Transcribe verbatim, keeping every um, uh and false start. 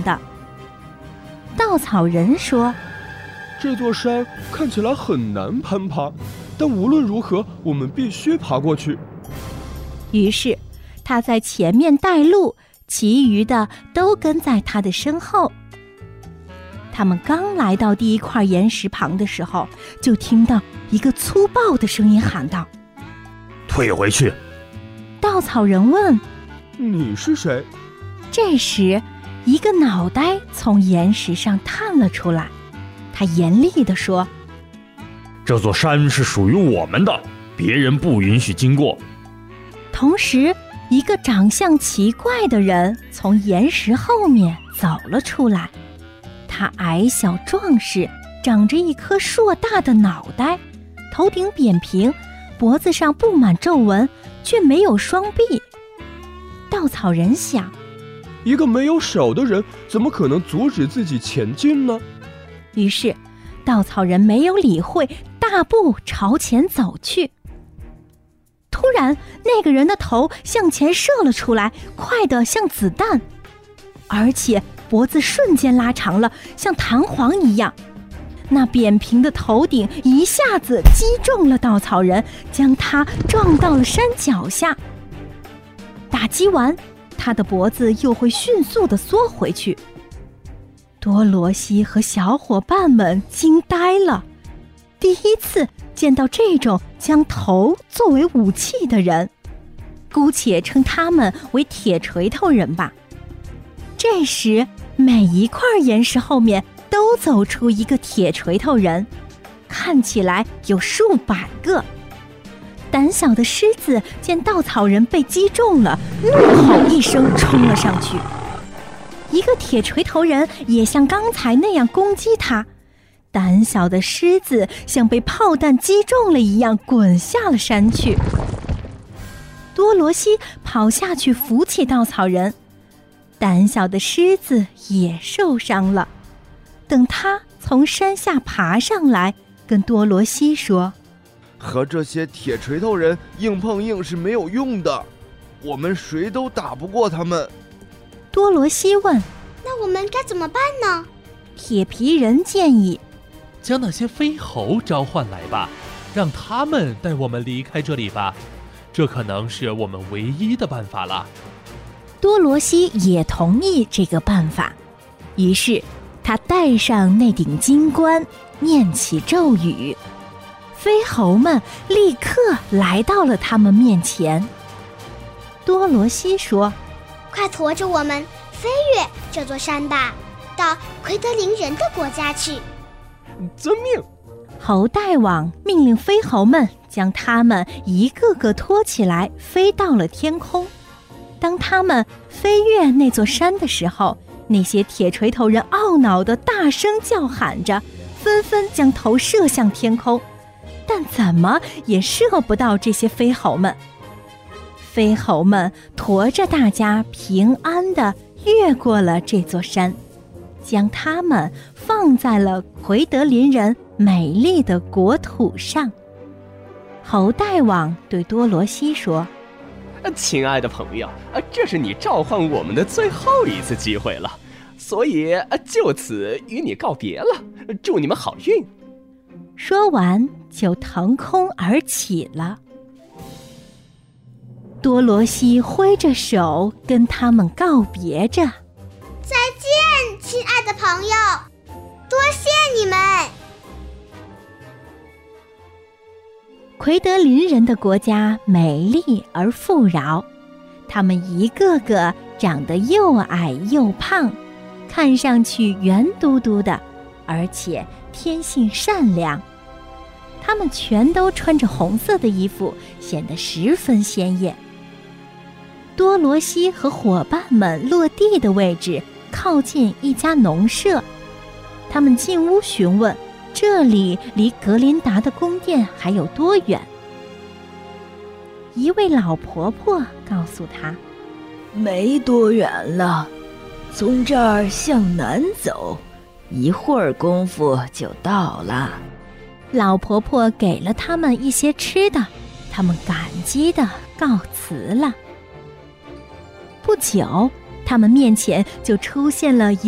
的。稻草人说： 这座山看起来很难攀爬，但无论如何，我们必须爬过去。 于是他在前面带路，其余的都跟在他的身后。他们刚来到第一块岩石旁的时候，就听到一个粗暴的声音喊道： 退回去！ 稻草人问： 你是谁？ 这时一个脑袋从岩石上探了出来，他严厉地说： 这座山是属于我们的，别人不允许经过。 同时一个长相奇怪的人从岩石后面走了出来，他矮小壮实，长着一颗硕大的脑袋，头顶扁平，脖子上布满皱纹，却没有双臂。稻草人想， 一个没有手的人怎么可能阻止自己前进呢？ 于是稻草人没有理会，大步朝前走去。突然那个人的头向前射了出来，快得像子弹，而且脖子瞬间拉长了，像弹簧一样。那扁平的头顶一下子击中了稻草人，将他撞到了山脚下。打击完，他的脖子又会迅速地缩回去。多罗西和小伙伴们惊呆了，第一次见到这种将头作为武器的人，姑且称他们为铁锤头人吧。这时每一块岩石后面都走出一个铁锤头人，看起来有数百个。胆小的狮子见稻草人被击中了，怒吼一声冲了上去。一个铁锤头人也像刚才那样攻击他，胆小的狮子像被炮弹击中了一样滚下了山去。多罗西跑下去扶起稻草人，胆小的狮子也受伤了。等他从山下爬上来，跟多罗西说： 和这些铁锤头人硬碰硬是没有用的，我们谁都打不过他们。 多罗西问： 那我们该怎么办呢？ 铁皮人建议： 将那些飞猴召唤来吧，让他们带我们离开这里吧，这可能是我们唯一的办法了。 多罗西也同意这个办法，于是他戴上那顶金冠，念起咒语，飞猴们立刻来到了他们面前。多罗西说： 快驮着我们飞越这座山吧，到奎德林人的国家去。 遵命。 猴大王命令飞猴们将他们一个个拖起来，飞到了天空。当他们飞越那座山的时候，那些铁锤头人懊恼地大声叫喊着，纷纷将头射向天空，但怎么也射不到这些飞猴们。飞猴们驮着大家平安地越过了这座山，将他们放在了奎德林人美丽的国土上。猴大王对多罗西说： 亲爱的朋友，这是你召唤我们的最后一次机会了，所以就此与你告别了，祝你们好运。 说完就腾空而起了。多罗西挥着手跟他们告别着： 再见，亲爱的朋友，多谢你们。 奎德林人的国家美丽而富饶，他们一个个长得又矮又胖，看上去圆嘟嘟的，而且天性善良。他们全都穿着红色的衣服，显得十分鲜艳。多罗西和伙伴们落地的位置靠近一家农舍，他们进屋询问这里离格林达的宫殿还有多远。一位老婆婆告诉他： 没多远了，从这儿向南走，一会儿功夫就到了。 老婆婆给了他们一些吃的，他们感激地告辞了。不久，他们面前就出现了一